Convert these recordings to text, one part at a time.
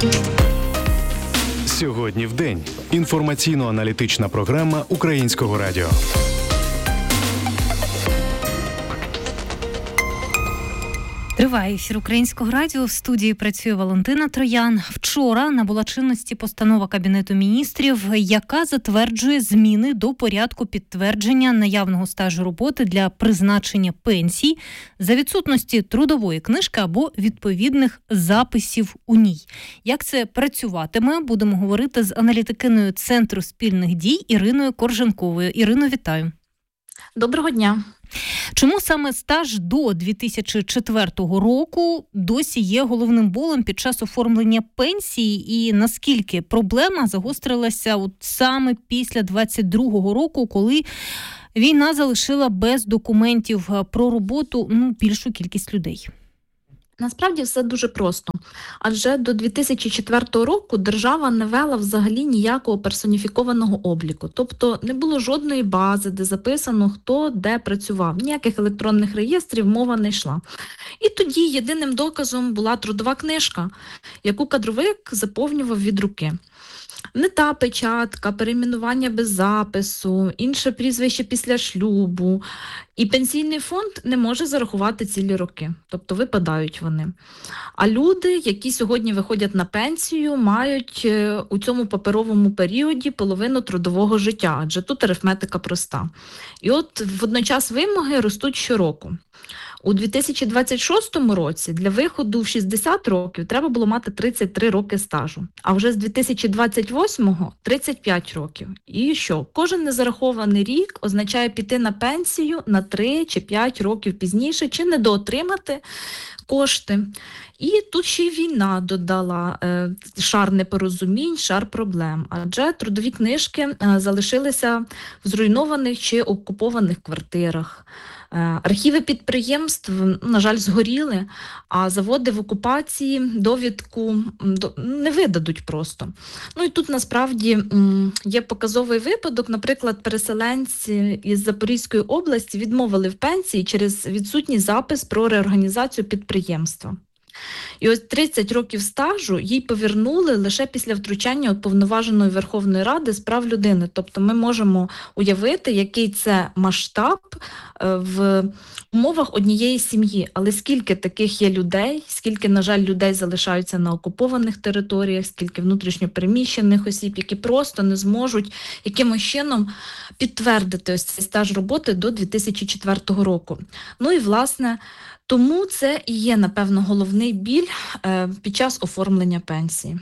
Сьогодні в день. Інформаційно-аналітична програма Українського радіо. Триває ефір Українського радіо. В студії працює Валентина Троян. Вчора набула чинності постанова Кабінету міністрів, яка затверджує зміни до порядку підтвердження наявного стажу роботи для призначення пенсій за відсутності трудової книжки або відповідних записів у ній. Як це працюватиме, будемо говорити з аналітикиною Центру спільних дій Іриною Корженковою. Ірино, вітаю. Доброго дня. Чому саме стаж до 2004 року досі є головним болем під час оформлення пенсії, і наскільки проблема загострилася от саме після 22-го року, коли війна залишила без документів про роботу більшу кількість людей? Насправді все дуже просто. Адже до 2004 року держава не вела взагалі ніякого персоніфікованого обліку. Тобто не було жодної бази, де записано, хто де працював. Ніяких електронних реєстрів мова не йшла. І тоді єдиним доказом була трудова книжка, яку кадровик заповнював від руки. Не та печатка, перейменування без запису, інше прізвище після шлюбу. І пенсійний фонд не може зарахувати цілі роки, тобто випадають вони. А люди, які сьогодні виходять на пенсію, мають у цьому паперовому періоді половину трудового життя, адже тут арифметика проста. І от водночас вимоги ростуть щороку. У 2026 році для виходу в 60 років треба було мати 33 роки стажу, а вже з 2028-го 35 років. І що? Кожен незарахований рік означає піти на пенсію на 3 чи 5 років пізніше, чи недоотримати кошти. І тут ще й війна додала шар непорозумінь, шар проблем. Адже трудові книжки залишилися в зруйнованих чи окупованих квартирах. Архіви підприємств, на жаль, згоріли, а заводи в окупації довідку не видадуть просто. Ну і тут насправді є показовий випадок. Наприклад, переселенці із Запорізької області відмовили в пенсії через відсутній запис про реорганізацію підприємства. І ось 30 років стажу їй повернули лише після втручання Уповноваженої Верховної Ради з прав людини. Тобто ми можемо уявити, який це масштаб в умовах однієї сім'ї. Але скільки таких є людей, скільки, на жаль, людей залишаються на окупованих територіях, скільки внутрішньопереміщених осіб, які просто не зможуть якимось чином підтвердити ось цей стаж роботи до 2004 року. Ну і, власне, тому це і є, напевно, головний біль під час оформлення пенсії.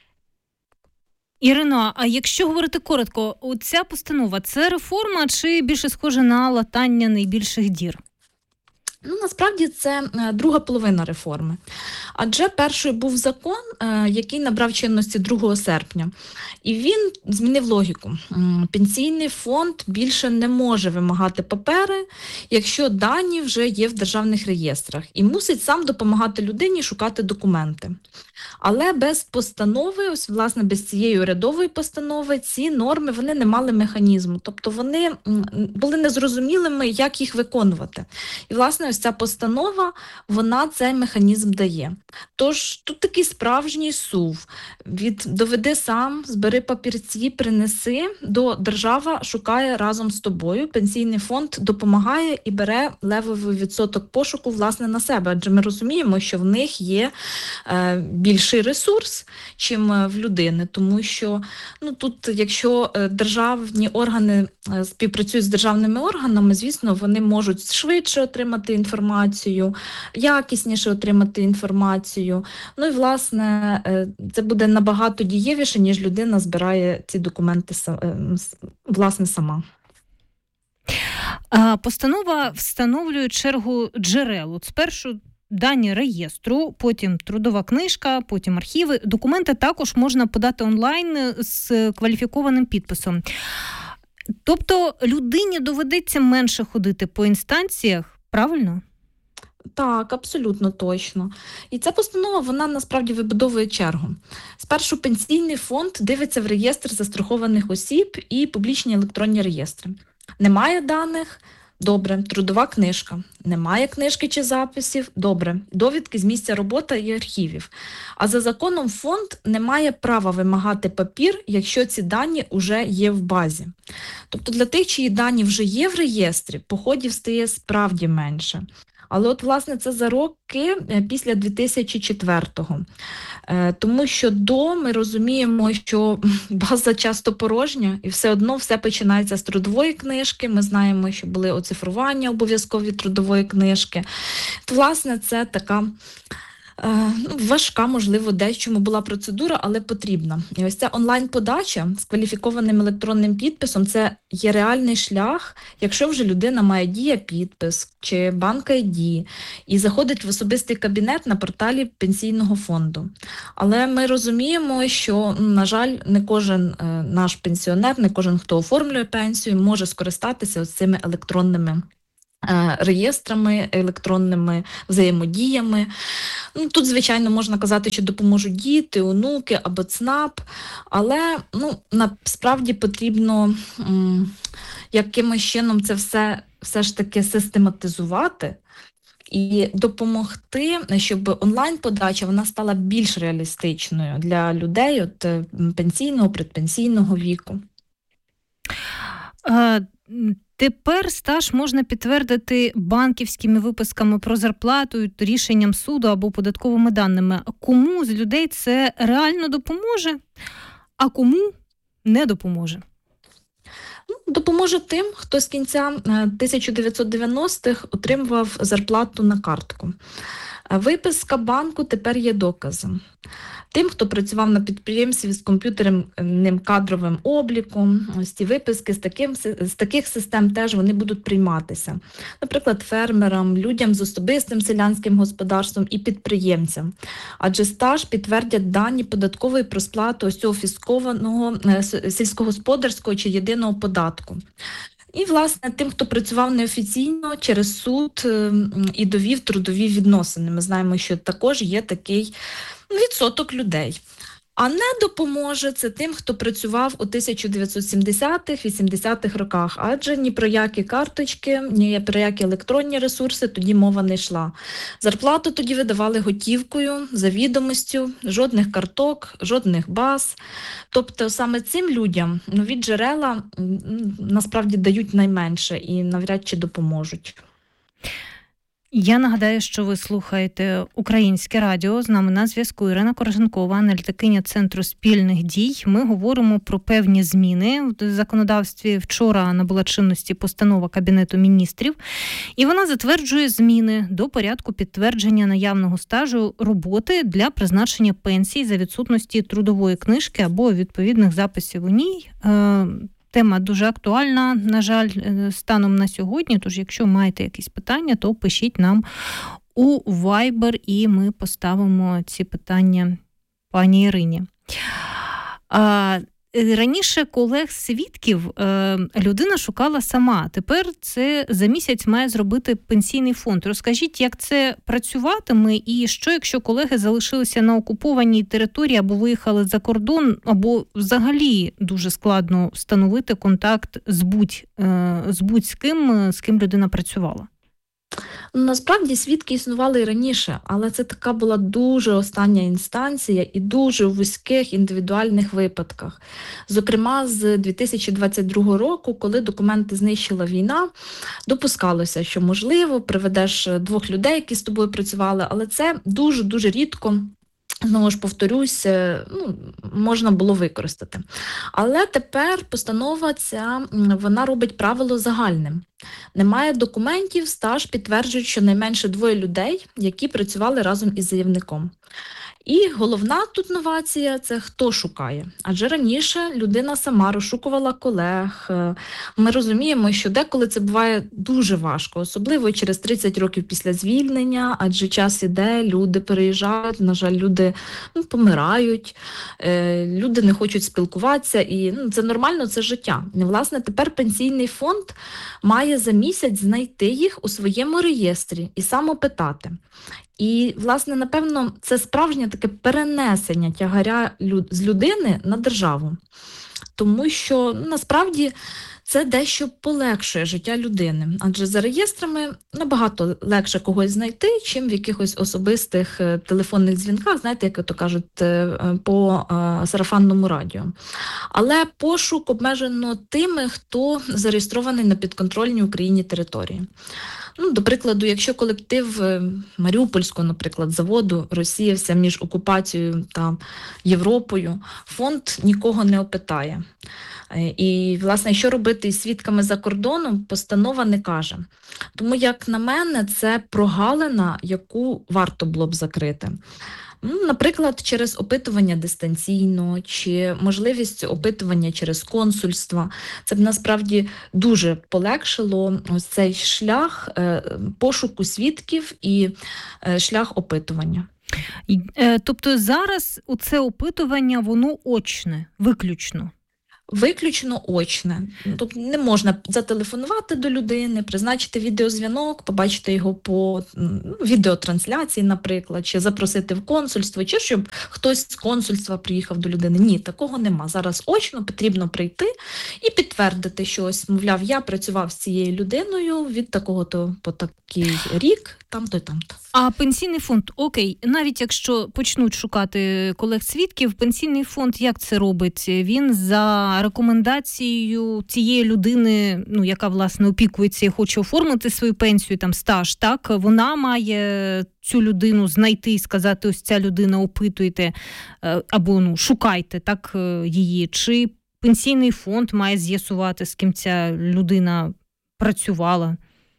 Ірино, а якщо говорити коротко, ця постанова – це реформа чи більше схоже на латання найбільших дір? Насправді це друга половина реформи. Адже першою був закон, який набрав чинності 2 серпня. І він змінив логіку. Пенсійний фонд більше не може вимагати папери, якщо дані вже є в державних реєстрах. І мусить сам допомагати людині шукати документи. Але без постанови, ось власне без цієї урядової постанови, ці норми вони не мали механізму. Тобто вони були незрозумілими, як їх виконувати. І власне ось ця постанова, вона цей механізм дає. Тож тут такий справжній сув. Від доведи сам, збери папірці, принеси, до держава шукає разом з тобою. Пенсійний фонд допомагає і бере левовий відсоток пошуку власне на себе. Адже ми розуміємо, що в них є більший ресурс, чим в людини. Тому що тут, якщо державні органи співпрацюють з державними органами, звісно, вони можуть швидше отримати інформацію, якісніше отримати інформацію. Ну і, власне, це буде набагато дієвіше, ніж людина збирає ці документи власне сама. Постанова встановлює чергу джерел. Спершу дані реєстру, потім трудова книжка, потім архіви. Документи також можна подати онлайн з кваліфікованим підписом. Тобто людині доведеться менше ходити по інстанціях, правильно? Так, абсолютно точно. І ця постанова, вона насправді вибудовує чергу. Спершу пенсійний фонд дивиться в реєстр застрахованих осіб і публічні електронні реєстри. Немає даних, Добре. Трудова книжка. Немає книжки чи записів? Добре. Довідки з місця роботи і архівів. А за законом фонд не має права вимагати папір, якщо ці дані вже є в базі. Тобто для тих, чиї дані вже є в реєстрі, походів стає справді менше. Але от, власне, це за роки після 2004-го. Тому що ми розуміємо, що база часто порожня, і все одно все починається з трудової книжки. Ми знаємо, що були оцифрування обов'язкові трудової книжки. От, власне, це така важка, можливо, дечому була процедура, але потрібна. І ось ця онлайн-подача з кваліфікованим електронним підписом – це є реальний шлях, якщо вже людина має Дія-підпис чи Банк-ID і заходить в особистий кабінет на порталі Пенсійного фонду. Але ми розуміємо, що, на жаль, не кожен наш пенсіонер, не кожен, хто оформлює пенсію, може скористатися ось цими електронними реєстрами, електронними взаємодіями. Тут, звичайно, можна казати, що допоможуть діти, онуки або ЦНАП, але насправді потрібно якимось чином це все ж таки систематизувати і допомогти, щоб онлайн-подача вона стала більш реалістичною для людей от пенсійного, предпенсійного віку. Тепер стаж можна підтвердити банківськими виписками про зарплату, рішенням суду або податковими даними. Кому з людей це реально допоможе, а кому не допоможе? Допоможе тим, хто з кінця 1990-х отримував зарплату на картку. Виписка банку тепер є доказом. Тим, хто працював на підприємстві з комп'ютерним кадровим обліком, ось ці виписки з таких систем теж вони будуть прийматися. Наприклад, фермерам, людям з особистим селянським господарством і підприємцям. Адже стаж підтвердять дані податкової про сплату ось цього фіскованого сільськогосподарського чи єдиного податку. І, власне, тим, хто працював неофіційно через суд і довів трудові відносини. Ми знаємо, що також є такий відсоток людей. А не допоможе це тим, хто працював у 1970-х, 80-х роках, адже ні про які карточки, ні про які електронні ресурси тоді мова не йшла. Зарплату тоді видавали готівкою, за відомостю, жодних карток, жодних баз. Тобто саме цим людям нові джерела насправді дають найменше і навряд чи допоможуть. Я нагадаю, що ви слухаєте Українське радіо. З нами на зв'язку Ірина Корженкова, аналітикиня Центру спільних дій. Ми говоримо про певні зміни в законодавстві. Вчора набула чинності постанова Кабінету міністрів, і вона затверджує зміни до порядку підтвердження наявного стажу роботи для призначення пенсій за відсутності трудової книжки або відповідних записів у ній. Тема дуже актуальна, на жаль, станом на сьогодні, тож якщо маєте якісь питання, то пишіть нам у Viber, і ми поставимо ці питання пані Ірині. Раніше колег-свідків людина шукала сама, тепер це за місяць має зробити пенсійний фонд. Розкажіть, як це працюватиме і що, якщо колеги залишилися на окупованій території або виїхали за кордон, або взагалі дуже складно встановити контакт з будь-ким, з ким людина працювала? Насправді свідки існували і раніше, але це така була дуже остання інстанція і дуже у вузьких індивідуальних випадках. Зокрема, з 2022 року, коли документи знищила війна, допускалося, що, можливо, приведеш двох людей, які з тобою працювали, але це дуже-дуже рідко. Знову ж повторюсь, можна було використати. Але тепер постанова ця, вона робить правило загальним. Немає документів, стаж підтверджують щонайменше двоє людей, які працювали разом із заявником. І головна тут новація – це хто шукає. Адже раніше людина сама розшукувала колег. Ми розуміємо, що деколи це буває дуже важко, особливо через 30 років після звільнення, адже час іде, люди переїжджають, на жаль, люди помирають, люди не хочуть спілкуватися, і це нормально, це життя. І, власне, тепер пенсійний фонд має за місяць знайти їх у своєму реєстрі і сам опитати. І, власне, напевно, це справжнє таке перенесення тягаря з людини на державу. Тому що, насправді, Це дещо полегшує життя людини, адже за реєстрами набагато легше когось знайти, чим в якихось особистих телефонних дзвінках, знаєте, як то кажуть, по сарафанному радіо. Але пошук обмежено тими, хто зареєстрований на підконтрольній Україні території. До прикладу, якщо колектив Маріупольського, наприклад, заводу розсіявся між окупацією та Європою, фонд нікого не опитає. І, власне, що робити із свідками за кордоном, постанова не каже. Тому, як на мене, це прогалина, яку варто було б закрити. Наприклад, через опитування дистанційно, чи можливість опитування через консульства. Це б насправді дуже полегшило ось цей шлях пошуку свідків і шлях опитування. Тобто зараз оце опитування, воно очне, виключно? Виключно очне. Тобто не можна зателефонувати до людини, призначити відеозв'язок, побачити його по відеотрансляції, наприклад, чи запросити в консульство, чи щоб хтось з консульства приїхав до людини. Ні, такого нема. Зараз очно потрібно прийти і підтвердити, що ось, мовляв, я працював з цією людиною від такого-то по такий рік, там-то і там-то. А пенсійний фонд, окей, навіть якщо почнуть шукати колег-свідків, пенсійний фонд як це робить? Він за рекомендацією цієї людини, яка, власне, опікується і хоче оформити свою пенсію, там, стаж, так? Вона має цю людину знайти і сказати, ось ця людина, опитуйте, або, шукайте, так, її. Чи пенсійний фонд має з'ясувати, з ким ця людина працювала?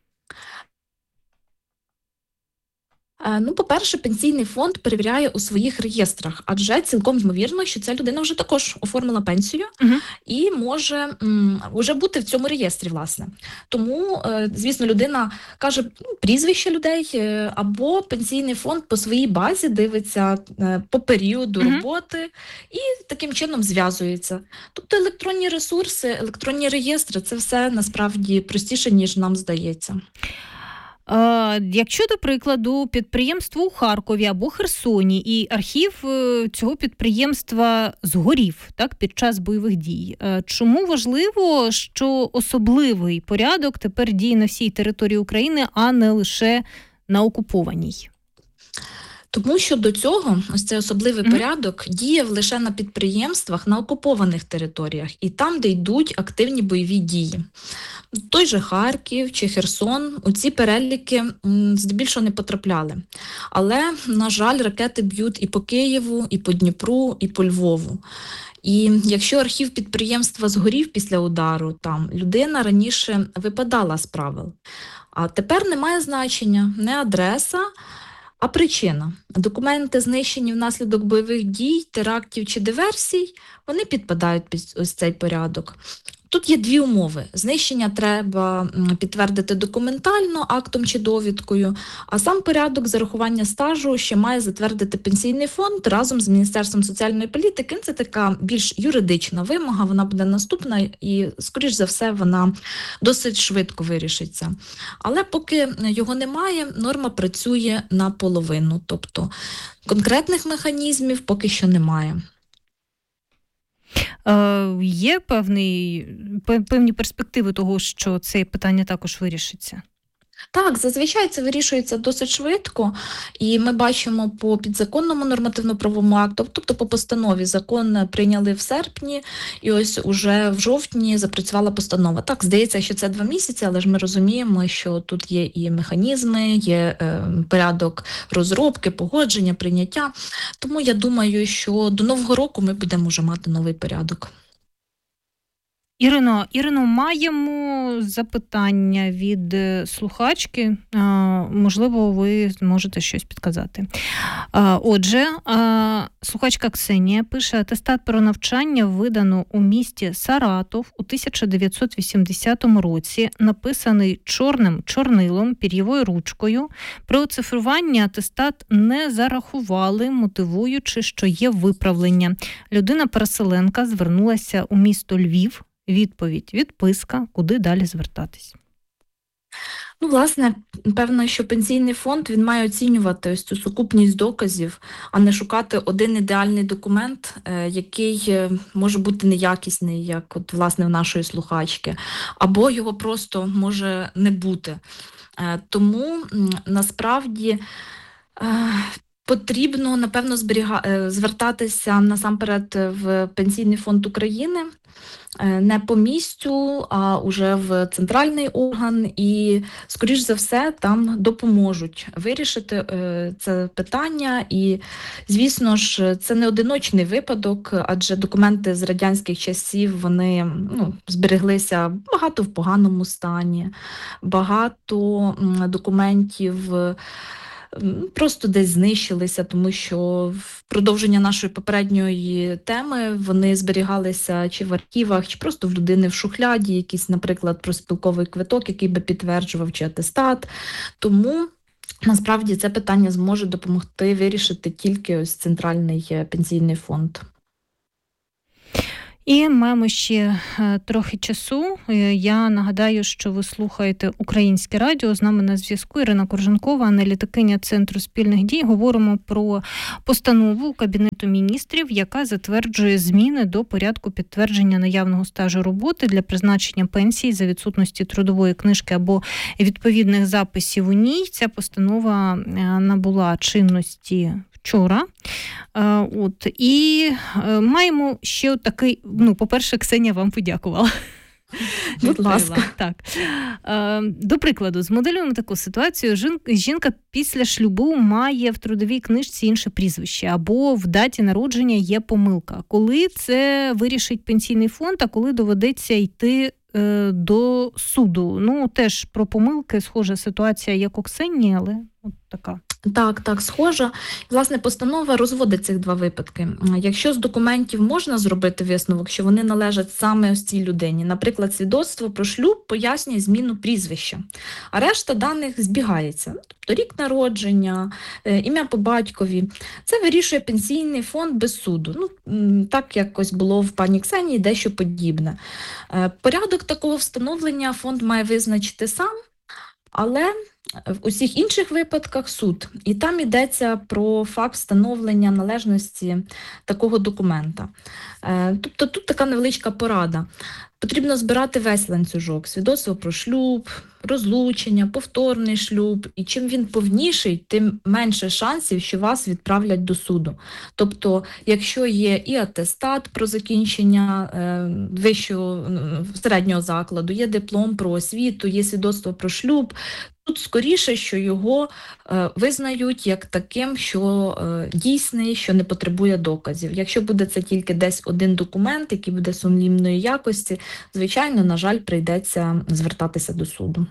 По-перше, пенсійний фонд перевіряє у своїх реєстрах, адже цілком ймовірно, що ця людина вже також оформила пенсію і може вже бути в цьому реєстрі, власне. Тому, звісно, людина каже прізвище людей, або пенсійний фонд по своїй базі дивиться по періоду роботи і таким чином зв'язується. Тобто електронні ресурси, електронні реєстри – це все насправді простіше, ніж нам здається. Якщо, до прикладу, підприємство у Харкові або Херсоні і архів цього підприємства згорів, так, під час бойових дій, чому важливо, що особливий порядок тепер діє на всій території України, а не лише на окупованій? Тому що до цього ось цей особливий порядок діяв лише на підприємствах на окупованих територіях і там, де йдуть активні бойові дії. Той же Харків чи Херсон у ці переліки здебільшого не потрапляли. Але, на жаль, ракети б'ють і по Києву, і по Дніпру, і по Львову. І якщо архів підприємства згорів після удару, там людина раніше випадала з правил. А тепер немає значення не адреса, а причина. Документи, знищені внаслідок бойових дій, терактів чи диверсій, вони підпадають під ось цей порядок. Тут є дві умови. Знищення треба підтвердити документально, актом чи довідкою, а сам порядок зарахування стажу ще має затвердити пенсійний фонд разом з Міністерством соціальної політики. Це така більш юридична вимога, вона буде наступна і, скоріш за все, вона досить швидко вирішиться. Але поки його немає, норма працює наполовину, тобто конкретних механізмів поки що немає. Є певні перспективи того, що це питання також вирішиться? Так, зазвичай це вирішується досить швидко, і ми бачимо по підзаконному нормативно-правовому акту, тобто по постанові. Закон прийняли в серпні, і ось уже в жовтні запрацювала постанова. Так, здається, що це 2 місяці, але ж ми розуміємо, що тут є і механізми, є порядок розробки, погодження, прийняття. Тому я думаю, що до Нового року ми будемо вже мати новий порядок. Ірино, маємо запитання від слухачки. Можливо, ви зможете щось підказати. Отже, слухачка Ксенія пише: атестат про навчання видано у місті Саратов у 1980 році, написаний чорним чорнилом, пір'євою ручкою. При оцифруванні атестат не зарахували, мотивуючи, що є виправлення. Людина-переселенка звернулася у місто Львів. Відповідь: відписка. Куди далі звертатись? Ну, власне, певно, що пенсійний фонд, він має оцінювати ось цю сукупність доказів, а не шукати один ідеальний документ, який може бути неякісний, як от, власне, в нашої слухачки, або його просто може не бути. Тому насправді потрібно, напевно, звертатися насамперед в Пенсійний фонд України, не по місцю, а уже в центральний орган, і, скоріш за все, там допоможуть вирішити це питання. І, звісно ж, це не одиночний випадок, адже документи з радянських часів, вони збереглися багато в поганому стані, багато документів просто десь знищилися, тому що в продовження нашої попередньої теми вони зберігалися чи в архівах, чи просто в людини в шухляді, якийсь, наприклад, профспілковий квиток, який би підтверджував, чи атестат. Тому насправді це питання зможе допомогти вирішити тільки ось Центральний пенсійний фонд. І маємо ще трохи часу. Я нагадаю, що ви слухаєте Українське радіо. З нами на зв'язку Ірина Корженкова, аналітикиня Центру спільних дій. Говоримо про постанову Кабінету міністрів, яка затверджує зміни до порядку підтвердження наявного стажу роботи для призначення пенсії за відсутності трудової книжки або відповідних записів у ній. Ця постанова набула чинності вчора. І маємо ще такий, по-перше, Ксенія вам подякувала. Будь ласка. Так. До прикладу, змоделюємо таку ситуацію. Жінка після шлюбу має в трудовій книжці інше прізвище, або в даті народження є помилка. Коли це вирішить пенсійний фонд, а коли доведеться йти до суду? Теж про помилки схожа ситуація, як у Ксенії, але от така. Так, схожа. Власне, постанова розводить цих два випадки. Якщо з документів можна зробити висновок, що вони належать саме ось цій людині, наприклад, свідоцтво про шлюб пояснює зміну прізвища, а решта даних збігається. Тобто рік народження, ім'я по батькові. Це вирішує пенсійний фонд без суду. Так якось було в пані Ксенії, дещо подібне. Порядок такого встановлення фонд має визначити сам, але в усіх інших випадках суд. І там йдеться про факт встановлення належності такого документа. Тобто тут така невеличка порада. Потрібно збирати весь ланцюжок: свідоцтво про шлюб, розлучення, повторний шлюб. І чим він повніший, тим менше шансів, що вас відправлять до суду. Тобто, якщо є і атестат про закінчення вищого середнього закладу, є диплом про освіту, є свідоцтво про шлюб, тут скоріше, що його визнають як таким, що дійсний, що не потребує доказів. Якщо буде це тільки десь один документ, який буде сумнівної якості, звичайно, на жаль, прийдеться звертатися до суду.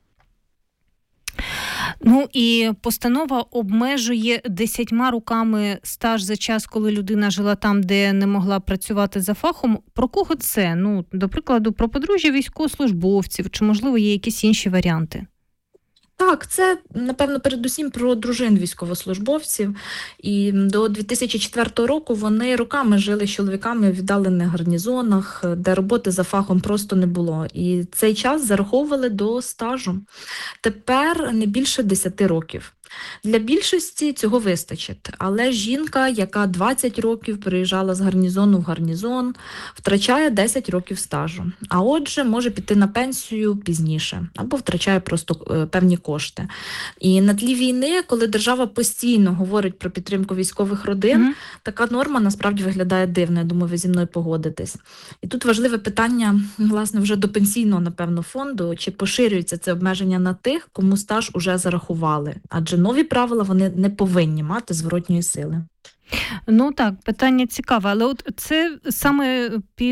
І постанова обмежує 10 роками стаж за час, коли людина жила там, де не могла працювати за фахом. Про кого це? До прикладу, про подружжя військовослужбовців, чи, можливо, є якісь інші варіанти? Так, це, напевно, передусім про дружин військовослужбовців. І до 2004 року вони роками жили з чоловіками в віддалених гарнізонах, де роботи за фахом просто не було. І цей час зараховували до стажу. Тепер не більше 10 років. Для більшості цього вистачить, але жінка, яка 20 років переїжджала з гарнізону в гарнізон, втрачає 10 років стажу, а отже може піти на пенсію пізніше, або втрачає просто певні кошти. І на тлі війни, коли держава постійно говорить про підтримку військових родин, така норма насправді виглядає дивно, я думаю, ви зі мною погодитесь. І тут важливе питання, власне, вже до пенсійного, напевно, фонду, чи поширюється це обмеження на тих, кому стаж уже зарахували, адже нові правила, вони не повинні мати зворотньої сили. Так, питання цікаве, але от це саме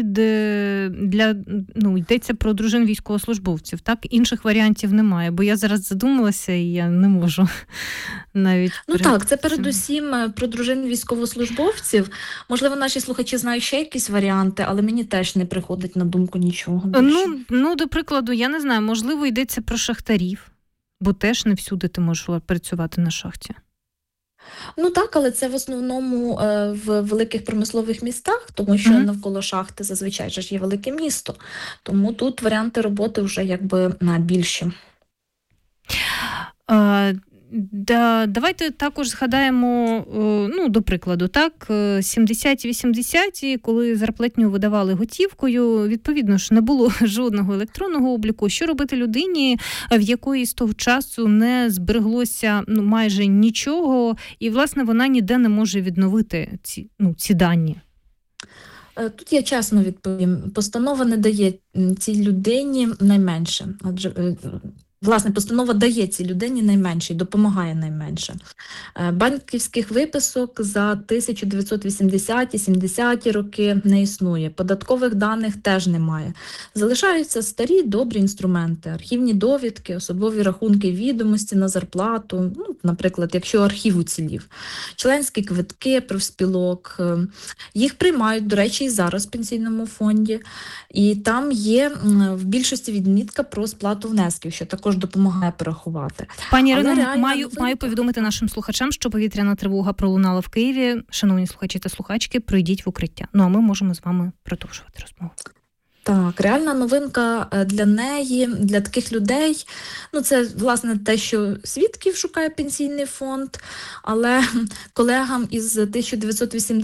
йдеться про дружин військовослужбовців, так? Інших варіантів немає, бо я зараз задумалася і я не можу навіть... Так, це передусім про дружин військовослужбовців. Можливо, наші слухачі знають ще якісь варіанти, але мені теж не приходить на думку нічого. До прикладу, я не знаю, можливо, йдеться про шахтарів, бо теж не всюди ти можеш працювати на шахті. Так, але це в основному в великих промислових містах, тому що навколо шахти зазвичай ж є велике місто. Тому тут варіанти роботи вже якби більші. Давайте також згадаємо, до прикладу, так, 70-ті, 80-ті, коли зарплатню видавали готівкою, відповідно ж не було жодного електронного обліку. Що робити людині, в якої з того часу не збереглося майже нічого, і, власне, вона ніде не може відновити ці дані? Тут я чесно відповім. Постанова не дає цій людині найменше. Адже власне, постанова дає цій людині найменше і допомагає найменше. Банківських виписок за 1980-70-ті роки не існує. Податкових даних теж немає. Залишаються старі добрі інструменти, архівні довідки, особові рахунки, відомості на зарплату, наприклад, якщо архів уцілів, членські квитки профспілок. Їх приймають, до речі, і зараз в пенсійному фонді. І там є в більшості відмітка про сплату внесків, що також допомагає порахувати. Пані Ірино, маю повідомити нашим слухачам, що повітряна тривога пролунала в Києві. Шановні слухачі та слухачки, пройдіть в укриття. А ми можемо з вами продовжувати розмову. Так, реальна новинка для неї, для таких людей, це, власне, те, що свідків шукає пенсійний фонд, але колегам із 1980